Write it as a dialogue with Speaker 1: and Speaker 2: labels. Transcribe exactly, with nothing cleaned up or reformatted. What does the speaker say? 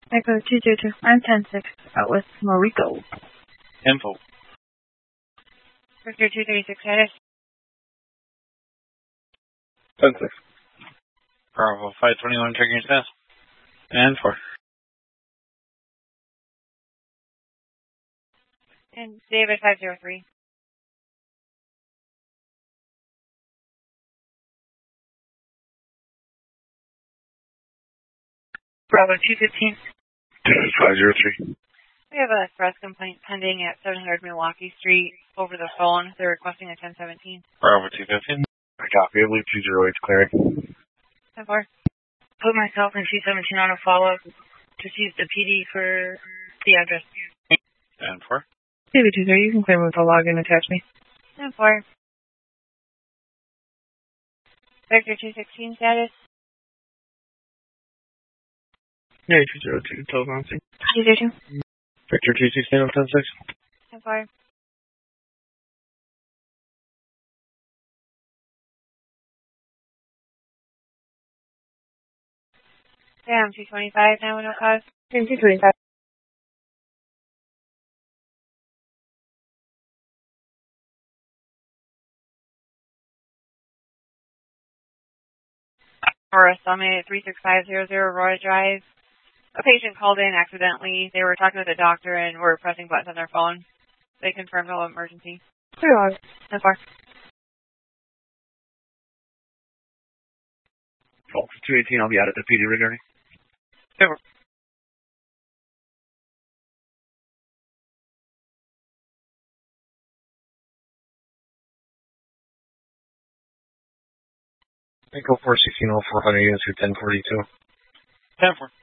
Speaker 1: Echo two two two. I'm ten six. Out with Morrico.
Speaker 2: Info.
Speaker 3: Victor two three six, status.
Speaker 4: ten six.
Speaker 2: Bravo five twenty-one, triggering status. And four.
Speaker 3: And David five zero three.
Speaker 1: Bravo two fifteen.
Speaker 4: David five zero three.
Speaker 3: We have a express complaint pending at seven hundred Milwaukee Street over the phone. They're requesting a ten seventeen.
Speaker 2: Bravo two fifteen.
Speaker 4: I copy. I believe two zero eight is clearing.
Speaker 3: ten four.
Speaker 1: Put myself in two seventeen on a follow-up. Just use the P D for the address.
Speaker 2: And four.
Speaker 1: David two three, you can clear with the login. Attach me.
Speaker 3: ten four. Victor two sixteen, status.
Speaker 4: Yeah, two zero two, telephone.
Speaker 1: two zero two.
Speaker 4: Victor two sixteen on ten six.
Speaker 3: ten four. Sam two twenty-five, nine one zero cause.
Speaker 1: Sam two twenty-five.
Speaker 3: Or Summit three six five zero zero Roy Drive. A patient called in accidentally. They were talking with a doctor and were pressing buttons on their phone. They confirmed no emergency.
Speaker 1: Clear on.
Speaker 3: ten four.
Speaker 4: False two eighteen, I'll be out at the P D regarding.
Speaker 2: Over.
Speaker 4: Echo four sixteen, all four hundred units for ten forty-two.
Speaker 2: ten four.